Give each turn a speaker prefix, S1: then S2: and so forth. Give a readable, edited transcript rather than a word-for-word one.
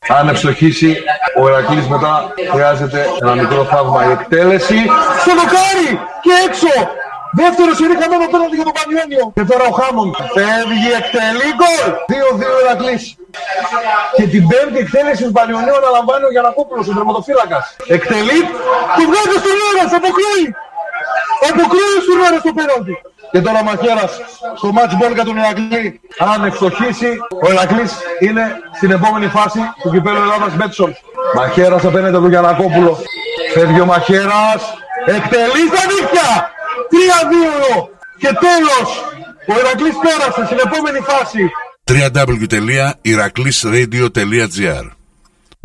S1: Αν ευστοχίσει, ο Ηρακλής μετά χρειάζεται ένα μικρό θαύμα. Η εκτέλεση στο δοκάρι και έξω. Δεύτερο σειρή χαμένο πέναλτι για τον Πανιόνιο. Και τώρα ο Χάμοντ φεύγει, εκτελεί, γκολ. 2-2 Ηρακλής. Και την πέμπτη εκτέλεση του Πανιονίου αναλαμβάνει ο Γιαννακόπουλος, ο τερματοφύλακας. Εκτελεί, του βγάζει στον αέρα, αποκλείει. Αποκλείει στον αέρα στο πέναλτι. Και τώρα ο Μαχαίρας στο match ball για τον Ηρακλή. Αν ευστοχίσει, ο Ηρακλής είναι στην επόμενη φάση του κυπέλλου Ελλάδας Μπέτσον. Μαχαίρας απέναντι του Γιαννακόπουλο. Φεύγει ο Μαχαίρας. Εκτελεί στα δίχτυα. 3-2 και τέλος. Ο Ηρακλής πέρασε στην επόμενη φάση.
S2: www.iraklisradio.gr